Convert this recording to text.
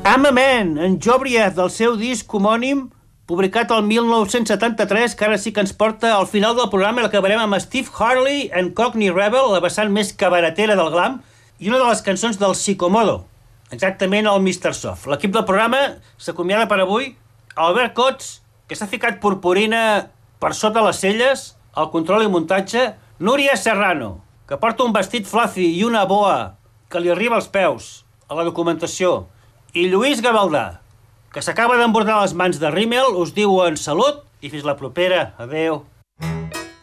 Amamen, en Jobriath, del seu disc homònim, publicat el 1973, que ara sí que ens porta al final del programa. L'acabarem amb Steve Harley and Cockney Rebel, la vessant més cabaretera del glam, i una de les cançons del Psicomodo, exactament el Mr. Soft. L'equip del programa s'acomiada per avui. Albert Cots, que s'ha ficat purpurina per sota les celles, el control i muntatge. Núria Serrano, que porta un vestit fluffy i una boa que li arriba als peus a la documentació. I Lluís Gavaldà, que s'acaba d'embordar les mans de rímel, us diuen salut i fins la propera. Adeu.